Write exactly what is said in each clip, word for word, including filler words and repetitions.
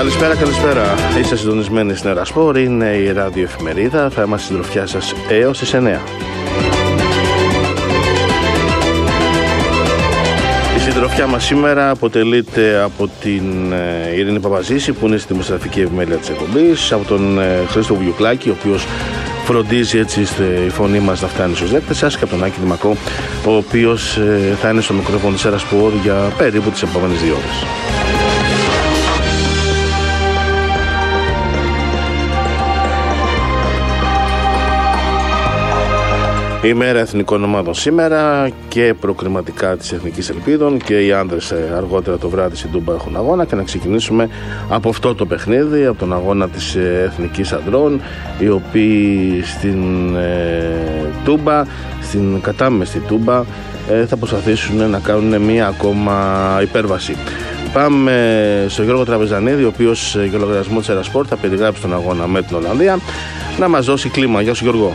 Καλησπέρα, καλησπέρα. Είστε συντονισμένοι στην Ερασπόρ, είναι η ραδιοεφημερίδα. Θα είμαστε στην τροφιά σας έως τις εννέα. Η συντροφιά μας σήμερα αποτελείται από την Ειρήνη Παπαζήση, που είναι στη δημοσιογραφική επιμέλεια της εκπομπής, από τον Χρήστο Βουγιουκλάκη, ο οποίος φροντίζει έτσι η φωνή μας να φτάνει στους δέκτες σας, και από τον Άκη Δημακό, ο οποίος θα είναι στο μικρόφωνο της Ερασπόρ για περίπου τις επόμενες δύο ώρες. Η μέρα εθνικών ομάδων σήμερα και προκριματικά της Εθνικής Ελπίδων, και οι άνδρες αργότερα το βράδυ στην Τούμπα έχουν αγώνα. Και να ξεκινήσουμε από αυτό το παιχνίδι, από τον αγώνα της Εθνικής Ανδρών, οι οποίοι στην ε, Τούμπα, στην κατάμεστη Τούμπα, ε, θα προσπαθήσουν να κάνουν μία ακόμα υπέρβαση. Πάμε στον Γιώργο Τραπεζανίδη, ο οποίος για λογαριασμό της Ερασπόρ θα περιγράψει τον αγώνα με την Ολλανδία, να μας δώσει κλίμα. Γεια σου, Γιώργο.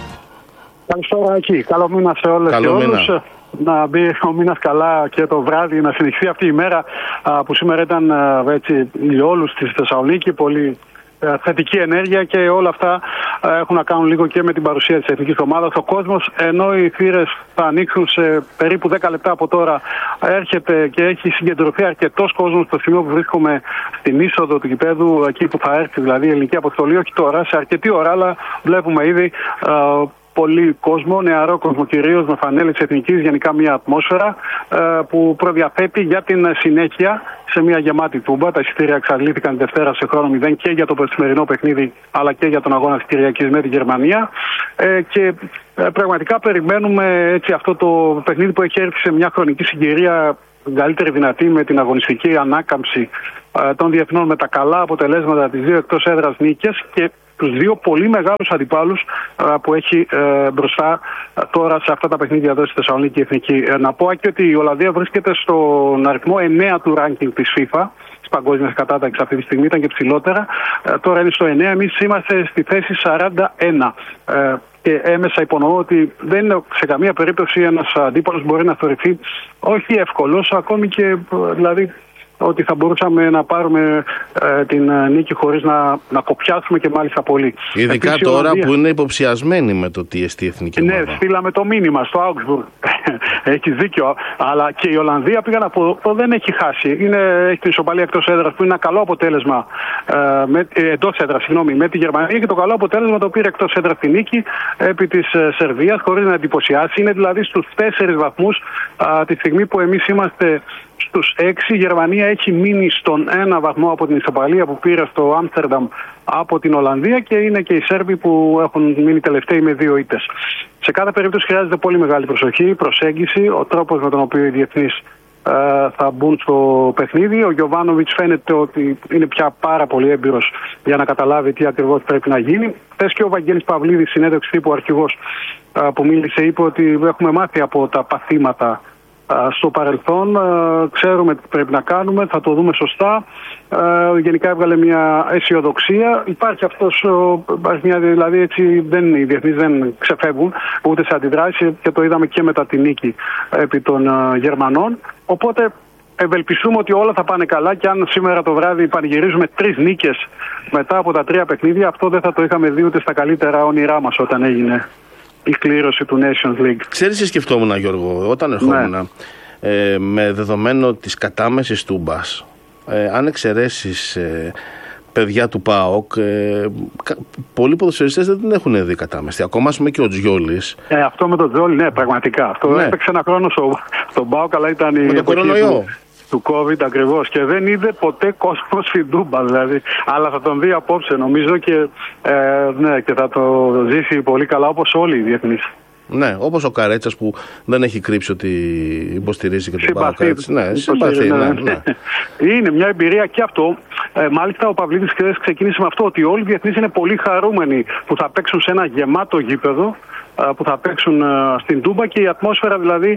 Καλησπέρα εκεί. Καλό μήνα σε όλες και όλους. Να μπει ο μήνας καλά και το βράδυ, να συνεχιστεί αυτή η μέρα α, που σήμερα ήταν α, έτσι ηλιόλους στη Θεσσαλονίκη, πολύ α, θετική ενέργεια, και όλα αυτά α, έχουν να κάνουν λίγο και με την παρουσία της εθνικής ομάδας. Ο κόσμος, ενώ οι θύρες θα ανοίξουν σε περίπου δέκα λεπτά από τώρα, έρχεται και έχει συγκεντρωθεί αρκετός κόσμος στο σημείο που βρίσκομαι στην είσοδο του γηπέδου, εκεί που θα έρθει δηλαδή η ελληνική αποστολή, όχι τώρα, σε αρκετή ώρα, αλλά βλέπουμε ήδη α, πολύ κόσμο, νεαρό κόσμο κυρίως, με φανέλη της Εθνικής, γενικά μια ατμόσφαιρα ε, που προδιαθέτει για την συνέχεια σε μια γεμάτη Τούμπα. Τα εισιτήρια εξαντλήθηκαν Δευτέρα σε χρόνο μηδέν και για το σημερινό παιχνίδι, αλλά και για τον αγώνα της Κυριακής με τη Γερμανία. Ε, και ε, πραγματικά περιμένουμε έτσι αυτό το παιχνίδι που έχει έρθει σε μια χρονική συγκυρία καλύτερη δυνατή, με την αγωνιστική ανάκαμψη ε, των διεθνών, με τα καλά αποτελέσματα της δύο εκτός έδρας νίκες και τους δύο πολύ μεγάλους αντιπάλους α, που έχει ε, μπροστά α, τώρα σε αυτά τα παιχνίδια εδώ στη Θεσσαλονίκη Εθνική. Ε, να πω και ότι η Ολλανδία βρίσκεται στον αριθμό εννέα του ranking της FIFA, της παγκόσμιας κατάταξης αυτή τη στιγμή, ήταν και ψηλότερα. Ε, τώρα είναι στο εννέα, εμείς είμαστε στη θέση σαράντα ένα. Ε, και έμεσα υπονοώ ότι δεν είναι σε καμία περίπτωση ένας αντίπαλος μπορεί να θεωρηθεί όχι εύκολος, ακόμη και δηλαδή ότι θα μπορούσαμε να πάρουμε ε, την ε, νίκη χωρίς να, να κοπιάσουμε, και μάλιστα πολύ. Ειδικά επίσης, τώρα Ολλανδία, που είναι υποψιασμένοι με το τι εστί εθνική ομάδα. Ναι, στείλαμε το μήνυμα στο Augsburg. Έχεις δίκιο. Αλλά και η Ολλανδία πήγαν από το δεν έχει χάσει. Είναι, έχει την ισοπαλία εκτός έδρας, που είναι ένα καλό αποτέλεσμα ε, με, ε, εντός έδρας, συγγνώμη, με τη Γερμανία, και το καλό αποτέλεσμα το πήρε εκτός έδρας τη νίκη επί της ε, Σερβίας, χωρίς να εντυπωσιάσει. Είναι δηλαδή στους τέσσερις βαθμούς ε, τη στιγμή που εμείς είμαστε στους έξι. Η Γερμανία έχει μείνει στον ένα βαθμό από την ισοπαλία που πήρε στο Άμστερνταμ από την Ολλανδία, και είναι και οι Σέρβοι που έχουν μείνει τελευταίοι με δύο ήττες. Σε κάθε περίπτωση χρειάζεται πολύ μεγάλη προσοχή, προσέγγιση, ο τρόπος με τον οποίο οι διεθνείς ε, θα μπουν στο παιχνίδι. Ο Γιοβάνοβιτς φαίνεται ότι είναι πια πάρα πολύ έμπειρος για να καταλάβει τι ακριβώς πρέπει να γίνει. Χθες και ο Βαγγέλης Παυλίδης, συνέντευξη τύπου αρχηγός, ε, που μίλησε, είπε ότι έχουμε μάθει από τα παθήματα στο παρελθόν, ξέρουμε τι πρέπει να κάνουμε, θα το δούμε σωστά. Γενικά έβγαλε μια αισιοδοξία. Υπάρχει αυτός, υπάρχει μια, δηλαδή έτσι δεν, οι διεθνείς δεν ξεφεύγουν ούτε σε αντιδράσεις, και το είδαμε και μετά τη νίκη επί των Γερμανών. Οπότε ευελπιστούμε ότι όλα θα πάνε καλά, και αν σήμερα το βράδυ πανηγυρίζουμε τρεις νίκες μετά από τα τρία παιχνίδια, αυτό δεν θα το είχαμε δει ούτε στα καλύτερα όνειρά μας όταν έγινε η κλήρωση του Nations League. Ξέρεις τι σκεφτόμουν, Γιώργο, όταν ερχόμουν, ναι. ε, με δεδομένο της κατάμεσης Τούμπας, ε, αν εξαιρέσεις ε, παιδιά του ΠΑΟΚ, ε, κα, πολλοί ποδοσφαιριστές δεν την έχουν δει κατάμεστη. Ακόμα ας πούμε και ο Τζιόλης. Ε, αυτό με τον Τζιόλη, ναι, πραγματικά. Αυτό ναι. Έπαιξε ένα χρόνο στο, στον ΠΑΟΚ, αλλά ήταν με η το κορονοϊό του COVID ακριβώς, και δεν είδε ποτέ κόσμο στην Τούμπα δηλαδή. Αλλά θα τον δει απόψε νομίζω, και, ε, ναι, και θα το ζήσει πολύ καλά, όπως όλοι οι διεθνείς. Ναι, όπως ο Καρέτσας που δεν έχει κρύψει ότι υποστηρίζει και τον ΠΑΟΚ. Ναι, συμπαθεί, ναι, ναι, ναι. Είναι μια εμπειρία και αυτό. Ε, μάλιστα ο Παυλίδης ξεκίνησε με αυτό, ότι όλοι οι διεθνείς είναι πολύ χαρούμενοι που θα παίξουν σε ένα γεμάτο γήπεδο, που θα παίξουν στην Τούμπα, και η ατμόσφαιρα δηλαδή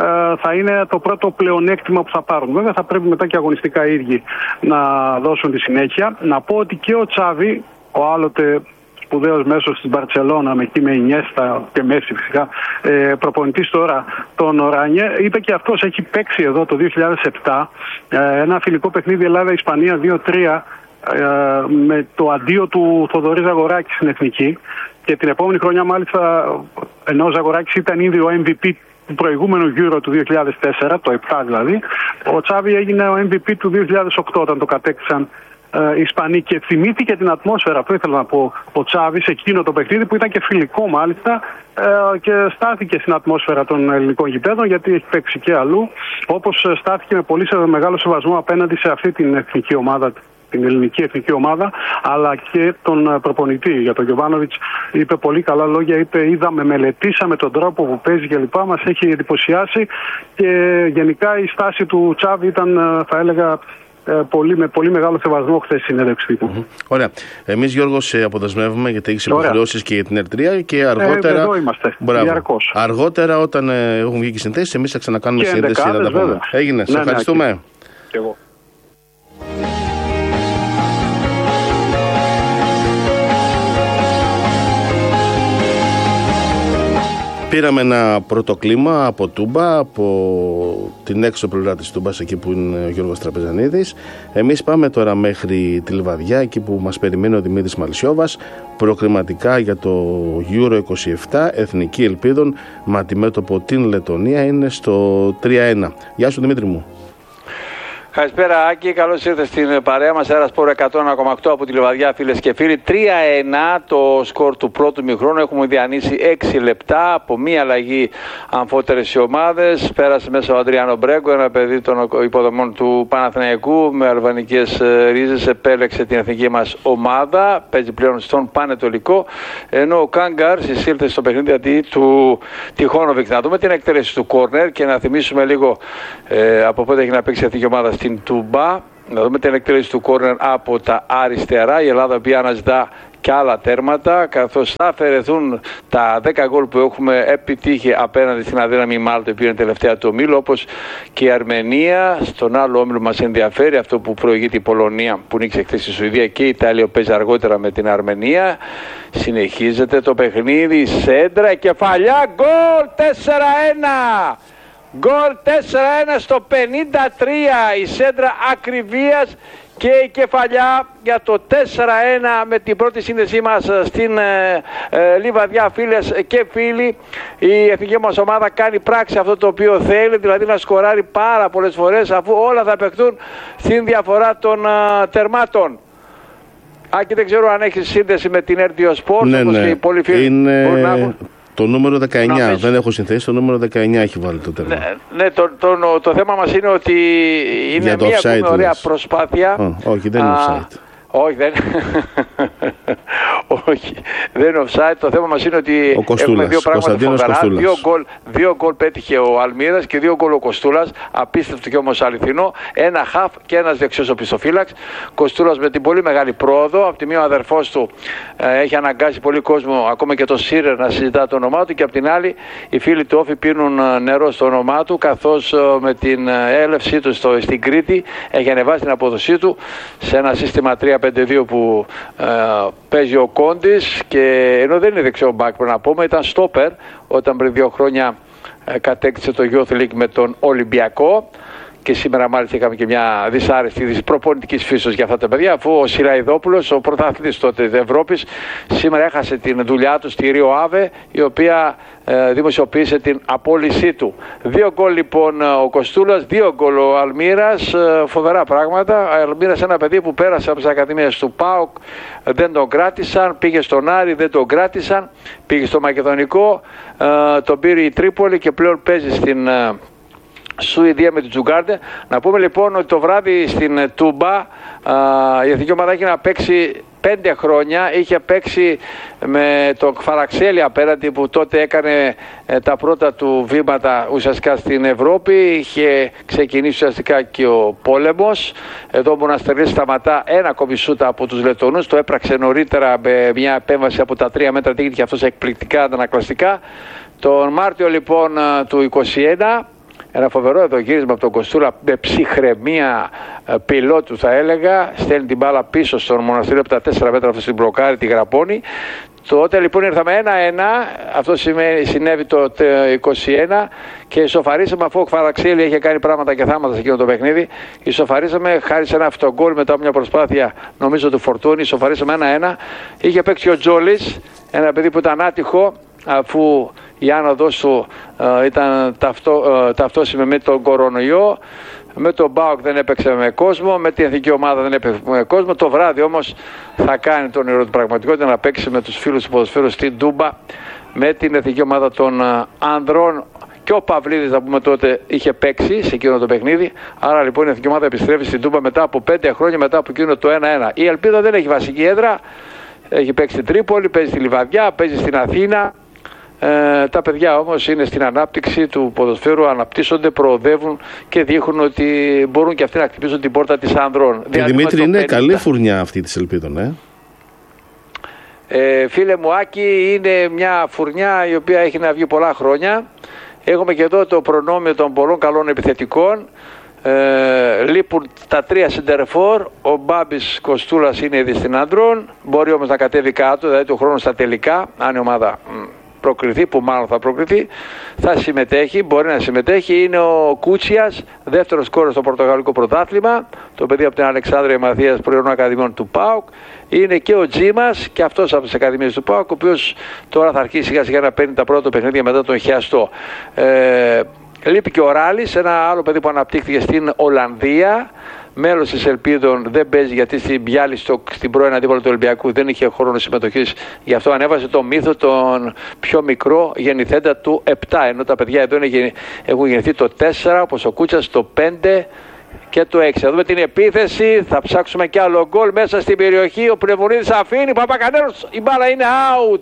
θα είναι το πρώτο πλεονέκτημα που θα πάρουν. Βέβαια θα πρέπει μετά και αγωνιστικά οι ίδιοι να δώσουν τη συνέχεια. Να πω ότι και ο Τσάβη, ο άλλοτε σπουδαίος μέσος της Μπαρτσελώνα, με εκεί με Ινιέστα και Μέση φυσικά, προπονητής τώρα τον Οράνιε, είπε και αυτός, έχει παίξει εδώ το δύο χιλιάδες επτά ένα φιλικό παιχνίδι Ελλάδα-Ισπανία δύο τρία με το αντίο του Θοδωρή Ζαγοράκη στην Εθνική. Και την επόμενη χρονιά, μάλιστα, ενώ ο Ζαγοράκης ήταν ήδη ο εμ βι πι του προηγούμενου Euro του δύο χιλιάδες τέσσερα, το επτά δηλαδή, ο Τσάβι έγινε ο εμ βι πι του δύο χιλιάδες οκτώ όταν το κατέκτησαν οι Ισπανοί, και θυμήθηκε την ατμόσφαιρα, αυτό ήθελα να πω, ο Τσάβη σε εκείνο το παιχνίδι που ήταν και φιλικό μάλιστα, και στάθηκε στην ατμόσφαιρα των ελληνικών γηπέδων, γιατί έχει παίξει και αλλού, όπως στάθηκε με πολύ μεγάλο σεβασμό απέναντι σε αυτή την εθνική ομάδα, την ελληνική εθνική ομάδα, αλλά και τον προπονητή. Για τον Γιοβάνοβιτς είπε πολύ καλά λόγια, είπε είδαμε, μελετήσαμε τον τρόπο που παίζει κλπ. Μας έχει εντυπωσιάσει, και γενικά η στάση του Τσάβη ήταν, θα έλεγα, πολύ, με πολύ μεγάλο σεβασμό χθες στη συνέντευξη τύπου. Mm-hmm. Ωραία. Εμείς, Γιώργο, σε αποδεσμεύουμε, γιατί έχεις υποχρεώσεις και για την Ερτρία, και αργότερα. Ε, εδώ είμαστε. Διαρκώς. Αργότερα, όταν ε, έχουν βγει και συνθέσεις, εμείς θα ξανακάνουμε σύνδεση να τα πούμε. Έγινε. Ναι, σε ευχαριστούμε. Ναι, και εγώ. Πήραμε ένα πρώτο κλίμα από Τούμπα, από την έξω πλευρά της Τούμπας, εκεί που είναι ο Γιώργος Τραπεζανίδης. Εμείς πάμε τώρα μέχρι τη Λιβαδιά, εκεί που μας περιμένει ο Δημήτρης Μαλσιόβας, προκριματικά για το Euro είκοσι επτά, Εθνική Ελπίδων, με αντιμέτωπο την Λετωνία, είναι στο τρία ένα. Γεια σου, Δημήτρη μου. Καλησπέρα, Άκη. Καλώς ήρθες στην παρέα μας. Αέρα Σπορ εκατό ένα κόμμα οκτώ από τη Λιβαδιά, φίλες και φίλοι. τρία ένα το σκορ του πρώτου μηχρόνου. Έχουμε διανύσει έξι λεπτά από μία αλλαγή αμφότερες οι ομάδες. Πέρασε μέσα ο Αντριάνο Μπρέγκο, ένα παιδί των υποδομών του Παναθηναϊκού με αλβανικές ρίζες. Επέλεξε την εθνική μας ομάδα. Παίζει πλέον στον Πανετολικό. Ενώ ο Κάγκαρ εισήλθε στο παιχνίδι αντί του Τιχόνοβιτς. Να δούμε την εκτέλεση του κόρνερ και να θυμίσουμε λίγο ε, από πότε έχει να παίξει η εθνική ομάδα στην Τούμπα. Να δούμε την εκτέλεση του κόρνερ από τα αριστερά. Η Ελλάδα που αναζητά και άλλα τέρματα, καθώς θα αφαιρεθούν τα δέκα γκολ που έχουμε επιτύχει απέναντι στην αδύναμη Μάλτα, που είναι τελευταία του ομίλου, όπως και η Αρμενία. Στον άλλο όμιλο μας ενδιαφέρει αυτό που προηγείται η Πολωνία, που νίκησε χθες στη Σουηδία, και η Ιταλία που παίζει αργότερα με την Αρμενία. Συνεχίζεται το παιχνίδι, σέντρα, κεφαλιά, γκολ τέσσερα ένα. Γκολ τέσσερα ένα στο πενήντα τρία, η σέντρα ακριβίας και η κεφαλιά για το τέσσερα ένα με την πρώτη σύνδεσή μας στην ε, ε, Λιβαδιά, φίλες και φίλοι. Η εθνική μας ομάδα κάνει πράξη αυτό το οποίο θέλει, δηλαδή να σκοράρει πάρα πολλές φορές, αφού όλα θα παιχτούν στην διαφορά των ε, τερμάτων. Άκη, δεν ξέρω αν έχει σύνδεση με την Έρτιο Σπορ, ναι, όπως ναι. και οι πολλοί φίλοι είναι... μπορούν να έχουν. Το νούμερο δεκαεννιά, να, δεν έχω συνθέσει, το νούμερο δεκαεννιά έχει βάλει το τέρμα. Ναι, ναι το, το, το, το θέμα μας είναι ότι είναι μια ακόμα ωραία προσπάθεια. Α, όχι, δεν είναι offside. Όχι, δεν όχι, δεν είναι offside. Το θέμα μας είναι ότι έχουμε δύο πράγματα φοβερά. Δύο γκολ, δύο γκολ πέτυχε ο Αλμύρας και δύο γκολ ο Κοστούλας. Απίστευτο και όμως αληθινό. Ένα χαφ και ένας δεξιός οπισθοφύλαξ. Κοστούλας με την πολύ μεγάλη πρόοδο. Από τη μία ο αδερφός του ε, έχει αναγκάσει πολύ κόσμο, ακόμα και το Σίρερ, να συζητά το όνομά του. Και από την άλλη οι φίλοι του Όφη πίνουν νερό στο όνομά του, καθώς ε, με την έλευσή του στο, στην Κρήτη έχει ανεβάσει την απόδοσή του σε ένα σύστημα τρία πέντε δύο που ε, παίζει ο Κόντης, και ενώ δεν είναι δεξιό μπακ, πρέπει να πούμε, ήταν στόπερ όταν πριν δύο χρόνια ε, κατέκτησε το Youth League με τον Ολυμπιακό. Και σήμερα μάλιστα είχαμε και μια δυσάρεστη είδηση προπονητικής φύσεως για αυτά τα παιδιά, αφού ο Σιραϊδόπουλος, ο πρωταθλητής τότε της Ευρώπης, σήμερα έχασε την δουλειά του στη Ρίο Άβε, η οποία ε, δημοσιοποίησε την απόλυσή του. Δύο γκολ λοιπόν ο Κοστούλας, δύο γκολ ο Αλμύρας, ε, φοβερά πράγματα. Ο Αλμύρας, ένα παιδί που πέρασε από τις ακαδημίες του ΠΑΟΚ, δεν τον κράτησαν, πήγε στον Άρη, δεν τον κράτησαν, πήγε στο Μακεδονικό, ε, τον πήρε η Τρίπολη και πλέον παίζει στην ε, Σουηδία με την Τζουγκάρντε. Να πούμε λοιπόν ότι το βράδυ στην Τούμπα α, η εθνική ομάδα έχει να παίξει πέντε χρόνια. Είχε παίξει με τον Κφαραξέλη απέναντι, που τότε έκανε ε, τα πρώτα του βήματα ουσιαστικά στην Ευρώπη. Είχε ξεκινήσει ουσιαστικά και ο πόλεμος. Εδώ ο Μοναστερής σταματά ένα ακόμη σούτα από τους Λετωνούς. Το έπραξε νωρίτερα με μια επέμβαση από τα τρία μέτρα, τύχηκε και αυτός εκπληκτικά αντανακλαστικά. Τον Μάρτιο λοιπόν του είκοσι ένα Ένα φοβερό εδώ γύρισμα από τον Κοστούλα με ψυχραιμία πιλότου θα έλεγα. Στέλνει την μπάλα πίσω στον Μοναστήριο από τα τέσσερα μέτρα, αυτό στην μπλοκάρη, τη γραπώνει. Τότε λοιπόν ήρθαμε ένα ένα, αυτό συνέβη το είκοσι ένα και ισοφαρίσαμε, αφού ο Κβαρατσχέλη είχε κάνει πράγματα και θάματα σε εκείνο το παιχνίδι. Ισοφαρίσαμε χάρη σε ένα αυτογκόλ μετά από μια προσπάθεια νομίζω του Φορτούνη. Ισοφαρίσαμε ένα ένα. Είχε παίξει ο Τζόλης, ένα παιδί που ήταν άτυχο, αφού η άνοδος του ε, ήταν ταυτό, ε, ταυτόσιμη με τον κορονοϊό. Με τον ΠΑΟΚ δεν έπαιξε με κόσμο, με την εθνική ομάδα δεν έπαιξε με κόσμο. Το βράδυ όμως θα κάνει τον όνειρο του πραγματικότητα να παίξει με τους φίλους του ποδοσφαίρου στην Τούμπα με την εθνική ομάδα των uh, ανδρών. Και ο Παυλίδης, να πούμε, τότε είχε παίξει σε εκείνο το παιχνίδι. Άρα λοιπόν η εθνική ομάδα επιστρέφει στην Τούμπα μετά από πέντε χρόνια μετά από εκείνο το ένα ένα. Η Ελπίδα δεν έχει βασική έδρα. Έχει παίξει στην Τρίπολη, παίζει στη Λιβαδιά, παίζει στην Αθήνα. Ε, τα παιδιά όμως είναι στην ανάπτυξη του ποδοσφαίρου, αναπτύσσονται, προοδεύουν και δείχνουν ότι μπορούν και αυτοί να χτυπήσουν την πόρτα της ανδρών. Και Δημήτρη, είναι καλή φουρνιά αυτή της Ελπίδων, ε? Ε, φίλε μου Άκη, είναι μια φουρνιά η οποία έχει να βγει πολλά χρόνια. Έχουμε και εδώ το προνόμιο των πολλών καλών επιθετικών. Ε, λείπουν τα τρία σεντερφόρ. Ο Μπάμπης Κοστούλας είναι ήδη στην ανδρών. Μπορεί όμως να κατέβει κάτω, δηλαδή το χρόνο στα τελικά, αν η ομάδα προκριθεί, που μάλλον θα προκριθεί, θα συμμετέχει, μπορεί να συμμετέχει. Είναι ο Κούτσιας, δεύτερος σκόρερ στο Πορτογαλικό πρωτάθλημα, το παιδί από την Αλεξάνδρεια Μαθίας Προϊόν Ακαδημιών του ΠΑΟΚ. Είναι και ο Τζίμας, και αυτός από τις Ακαδημίες του ΠΑΟΚ, ο οποίος τώρα θα αρχίσει σιγά σιγά να παίρνει τα πρώτα παιχνίδια μετά τον χιαστό. Ε, λείπει και ο Ράλης, ένα άλλο παιδί που αναπτύχθηκε στην Ολλανδία. Μέλος της Ελπίδων, δεν παίζει γιατί στην Μπιάλιστοκ, στην πρώην αντίπαλο του Ολυμπιακού, δεν είχε χρόνο συμμετοχής. Γι' αυτό ανέβασε το μύθο τον πιο μικρό γεννηθέντα του επτά. Ενώ τα παιδιά εδώ είναι, έχουν γεννηθεί το τέσσερα, όπως ο Κούτσας το πέντε και το έξι. Θα δούμε την επίθεση, θα ψάξουμε και άλλο γκολ μέσα στην περιοχή. Ο Πνευμονίδης αφήνει, Παπακανέλος, η μπάλα είναι out.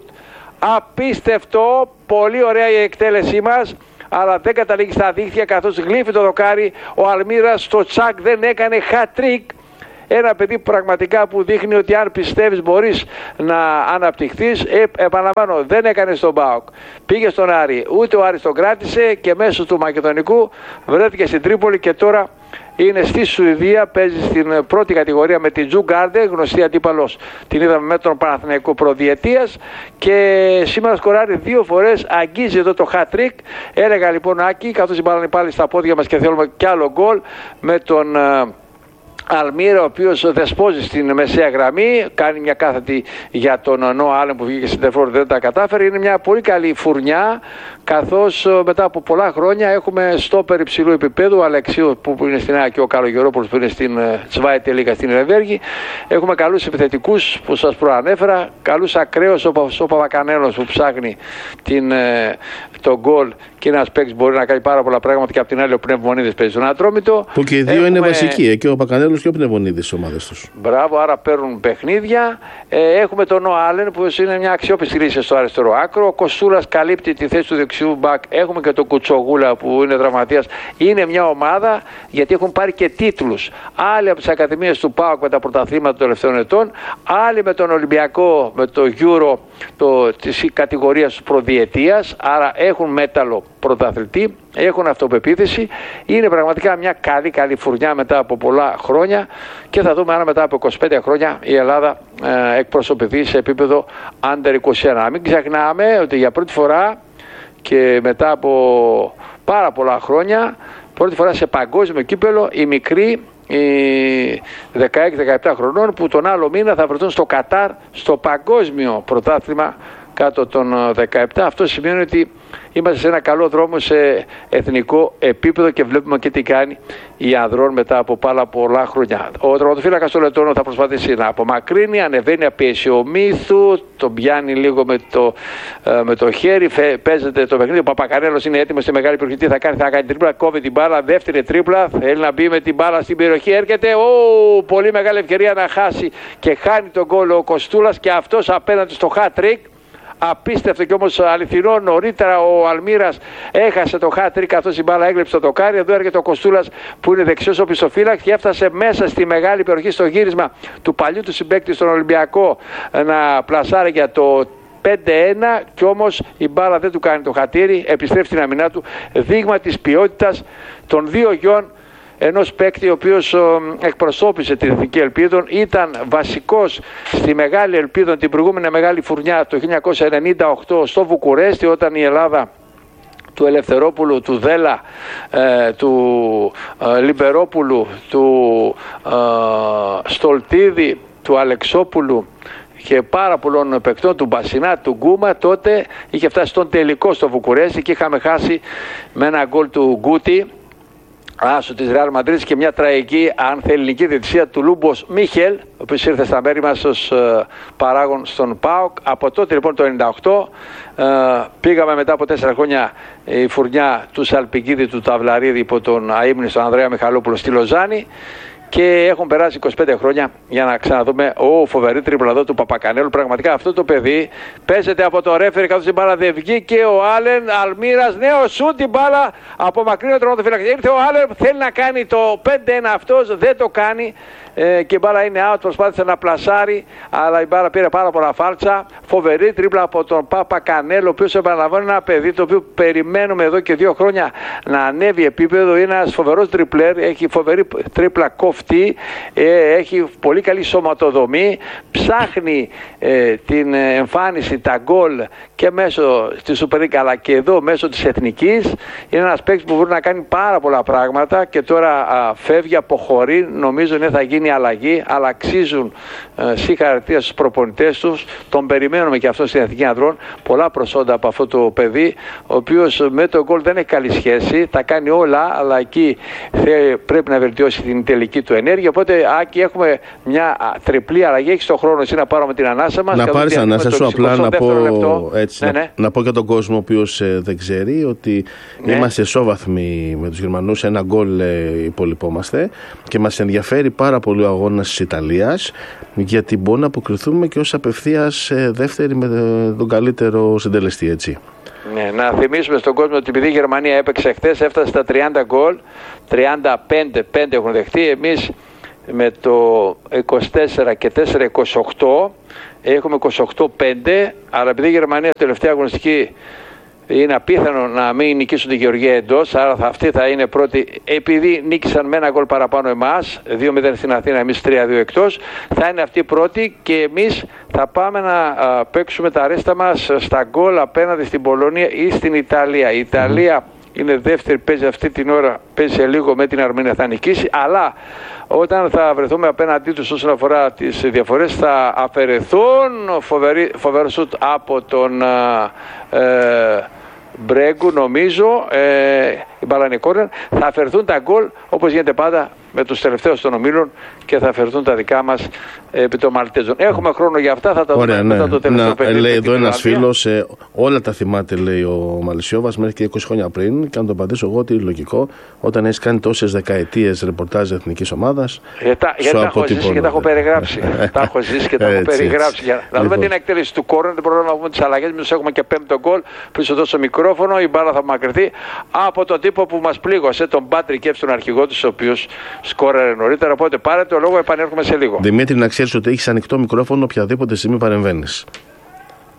Απίστευτο, πολύ ωραία η εκτέλεσή μας, αλλά δεν καταλήγει στα δίχτυα καθώς γλύφει το δοκάρι. Ο Αλμύρας στο τσακ δεν έκανε hat-trick. Ένα παιδί πραγματικά που δείχνει ότι αν πιστεύεις μπορείς να αναπτυχθείς. Ε, επαναλαμβάνω, δεν έκανε στον ΠΑΟΚ. Πήγε στον Άρη, ούτε ο Άρης τον κράτησε και μέσω του Μακεδονικού βρέθηκε στην Τρίπολη και τώρα είναι στη Σουηδία, παίζει στην πρώτη κατηγορία με την Τζουγκάρντε, γνωστή αντίπαλος. Την είδαμε με τον Παναθηναϊκό προδιετίας και σήμερα σκοράρει δύο φορές, αγγίζει εδώ το hat-trick. Έλεγα λοιπόν Άκη, καθώς η μπάλα είναι πάλι στα πόδια μας και θέλουμε κι άλλο γκολ, με τον Αλμύρα, ο οποίος δεσπόζει στην μεσαία γραμμή, κάνει μια κάθετη για τον Νόα Άλεν που βγήκε στην Τερφόρ, δεν τα κατάφερε. Είναι μια πολύ καλή φουρνιά, καθώς μετά από πολλά χρόνια έχουμε στόπερ υψηλού επίπεδου, ο Αλεξίου που είναι στην ΑΕΚ και ο Καλογερόπουλος που είναι στην Τσβάιτε Λίγα στην Ρεβέργη. Έχουμε καλούς επιθετικούς που σας προανέφερα, καλούς ακραίους όπως ο Παπακανέλος που ψάχνει την, τον γκολ και ένας παίκτης μπορεί να κάνει πάρα πολλά πράγματα, και από την άλλη ο Πνευμονίδης παίζει στον Ατρόμητο. Που και οι δύο έχουμε... είναι βασικοί, και ο Παπακανέλος και ο Πνευμονίδης στις ομάδες τους. Μπράβο, άρα παίρνουν παιχνίδια. Ε, έχουμε τον Νόα Άλεν που είναι μια αξιόπιστη λύση στο αριστερό άκρο. Ο Κοστούλας καλύπτει τη θέση του δεξιού μπακ. Έχουμε και τον Κουτσογούλα που είναι δραματίας. Είναι μια ομάδα γιατί έχουν πάρει και τίτλους. Άλλοι από τις ακαδημίες του ΠΑΟΚ με τα πρωταθλήματα των τελευταίων ετών, άλλοι με τον Ολυμπιακό, με το Euro το, της κατηγορίας προδιετίας. Άρα έχουν μέταλλο πρωταθλητή, έχουν αυτοπεποίθηση. Είναι πραγματικά μια καλή καλή φουρνιά μετά από πολλά χρόνια και θα δούμε αν μετά από είκοσι πέντε χρόνια η Ελλάδα ε, εκπροσωπηθεί σε επίπεδο under είκοσι ένα. Μην ξεχνάμε ότι για πρώτη φορά και μετά από πάρα πολλά χρόνια, πρώτη φορά σε παγκόσμιο κύπελο, οι μικροί δεκαέξι δεκαεπτά χρονών που τον άλλο μήνα θα βρεθούν στο Κατάρ στο παγκόσμιο πρωτάθλημα κάτω των δεκαεπτά. Αυτό σημαίνει ότι είμαστε σε ένα καλό δρόμο σε εθνικό επίπεδο και βλέπουμε και τι κάνει η ανδρών μετά από πάρα πολλά χρόνια. Ο τερματοφύλακας του Λετώνου θα προσπαθήσει να απομακρύνει, ανεβαίνει απίεση ο Μύθου, τον πιάνει λίγο με το, με το χέρι, παίζεται το παιχνίδι. Ο Παπακανέλος είναι έτοιμος στη μεγάλη περιοχή. Τι θα κάνει, θα κάνει τρίπλα, κόβει την μπάλα, δεύτερη τρίπλα, θέλει να μπει με την μπάλα στην περιοχή. Έρχεται, ο, πολύ μεγάλη ευκαιρία να χάσει και χάνει τον γκολ ο Κοστούλας και αυτός απέναντι στο hat-trick. Απίστευτο και όμως αληθινό. Νωρίτερα ο Αλμύρας έχασε το hat-trick καθώς η μπάλα έγλεψε το δοκάρι. Εδώ έρχεται ο Κοστούλας που είναι δεξιός οπισθοφύλακας και έφτασε μέσα στη μεγάλη περιοχή στο γύρισμα του παλιού του συμπαίκτη στον Ολυμπιακό να πλασάρει για το πέντε ένα και όμως η μπάλα δεν του κάνει το χατήρι, επιστρέφει στην αμυνά του. Δείγμα της ποιότητας των δύο γιών ενός παίκτη ο οποίος ο, εκπροσώπησε την Εθνική Ελπίδων, ήταν βασικός στη Μεγάλη Ελπίδων την προηγούμενη μεγάλη φουρνιά το χίλια εννιακόσια ενενήντα οκτώ στο Βουκουρέστι, όταν η Ελλάδα του Ελευθερόπουλου, του Δέλα, ε, του ε, Λιμπερόπουλου, του ε, Στολτίδη, του Αλεξόπουλου και πάρα πολλών παικτών, του Μπασινά, του Γκούμα, τότε είχε φτάσει στον τελικό στο Βουκουρέστι και είχαμε χάσει με ένα γκολ του Γκούτι, άσο της Ρεάλ Μαντρίτης, και μια τραγική, αν θέλει, ελληνική διαιτησία του Λούμπος Μίχελ, ο οποίος ήρθε στα μέρη μας ως ε, παράγον στον ΠΑΟΚ. Από τότε λοιπόν το ενενήντα οκτώ ε, πήγαμε μετά από τέσσερα χρόνια η φουρνιά του Σαλπικίδη, του Ταυλαρίδη υπό τον αείμνη στον Ανδρέα Μιχαλόπουλο στη Λοζάνη. Και έχουν περάσει είκοσι πέντε χρόνια για να ξαναδούμε ο φοβερή τρίπλα εδώ του Παπακανέλου. Πραγματικά αυτό το παιδί παίζεται από το ρέφερι καθώς η μπάλα δεν βγήκε. Ο Άλεν Αλμύρας, νέο σούτ, την μπάλα από μακρινό τερματοφύλακα. Ήρθε ο Άλεν, θέλει να κάνει το πέντε ένα, αυτός δεν το κάνει. Ε, και η μπάλα είναι out, προσπάθησε να πλασάρει, αλλά η μπάλα πήρε πάρα πολλά φάλτσα. Φοβερή τρίπλα από τον Παπακανέλο, ο οποίος επαναλαμβάνει ένα παιδί το οποίο περιμένουμε εδώ και δύο χρόνια να ανέβει επίπεδο. Είναι ένας φοβερός τριπλέρ, έχει φοβερή τρίπλα κοφτή, ε, έχει πολύ καλή σωματοδομή, ψάχνει ε, την εμφάνιση, τα γκολ και μέσω της Super League αλλά και εδώ μέσω της Εθνικής. Είναι ένας παίκτης που μπορεί να κάνει πάρα πολλά πράγματα και τώρα α, φεύγει, αποχωρεί. Νομίζω ότι θα γίνει αλλαγή, αλλά αξίζουν ε, συγχαρητήρια στους προπονητές τους. Τον περιμένουμε και αυτό στην Εθνική Ανδρών. Πολλά προσόντα από αυτό το παιδί, ο οποίος με το γκολ δεν έχει καλή σχέση. Τα κάνει όλα, αλλά εκεί θε, πρέπει να βελτιώσει την τελική του ενέργεια. Οπότε, Άκη, έχουμε μια τριπλή αλλαγή. Έχεις τον χρόνο εσύ να πάρουμε την ανάσα μας. Να πάρεις ανάσα σου, απλά να πω, έτσι, ναι, ναι. να πω για τον κόσμο ο οποίος ε, δεν ξέρει ότι ναι. είμαστε ισόβαθμοι με τους Γερμανούς. Ένα γκολ ε, υπολοιπόμαστε και μας ενδιαφέρει πάρα πολύ ο αγώνας της Ιταλίας, γιατί μπορούμε να αποκριθούμε και ως απευθείας ε, δεύτερη με ε, τον καλύτερο συντελεστή, έτσι. Ναι, να θυμίσουμε στον κόσμο ότι επειδή η Γερμανία έπαιξε χθες, έφτασε στα τριάντα γκολ, τριάντα πέντε πέντε έχουν δεχτεί. Εμείς με το είκοσι τέσσερα και τέσσερα είκοσι οκτώ έχουμε είκοσι οκτώ πέντε, αλλά επειδή η Γερμανία τελευταία αγωνιστική είναι απίθανο να μην νικήσουν τη Γεωργία εντός, άρα θα, αυτοί θα είναι πρώτοι, επειδή νίκησαν με ένα γκολ παραπάνω εμάς, δύο μηδέν στην Αθήνα, εμείς τρία δύο εκτός, θα είναι αυτοί πρώτοι και εμείς θα πάμε να α, παίξουμε τα ρέστα μας στα γκολ απέναντι στην Πολωνία ή στην Ιταλία. Η Ιταλία είναι δεύτερη, παίζει αυτή την ώρα, παίζει σε λίγο με την Αρμενία, θα νικήσει, αλλά όταν θα βρεθούμε απέναντί τους όσον αφορά τις διαφορές θα αφαιρεθούν. Φοβερή, φοβερό σουτ από τον ε, Μπρέγκου, νομίζω, ε, η μπάλα είναι κόρνερ. Θα αφαιρθούν τα γκολ όπως γίνεται πάντα με τους τελευταίους των ομίλων και θα αφαιρθούν τα δικά μας ε, επί των Μαλτέζων. Έχουμε χρόνο για αυτά, θα τα Ωραία, δούμε ναι. μετά το τελευταίο παιχνίδι. Λέει εδώ ένας φίλος, ε, όλα τα θυμάται, λέει ο Μαλισσιόβας, μέχρι και είκοσι χρόνια πριν, και αν το απαντήσω εγώ ότι είναι λογικό, όταν έχεις κάνει τόσες δεκαετίες ρεπορτάζ εθνικής ομάδας. Για τα, για τα έχω ζήσει και τα έχω περιγράψει. Τα έχω ζήσει και τα έχω περιγράψει. Για, να δούμε την εκτέλεση του κόρνερ, δεν προλάβουμε να πούμε τις αλλαγές, μήπως έχουμε και πέμπτο γκολ. Πριν σου δώσω μικρόφωνο, η μπάλα θα μακρυθεί από τον τύπο που μας πλήγωσε, τον Πάτρικ Εύς, τον αρχηγό του, ο οποίος σκόραρε νωρίτερα. Οπότε πάρε το λόγο, επανέρχομαι σε λίγο. Δημήτρη, να ξέρεις ότι έχεις ανοιχτό μικρόφωνο οποιαδήποτε στιγμή παρεμβαίνεις.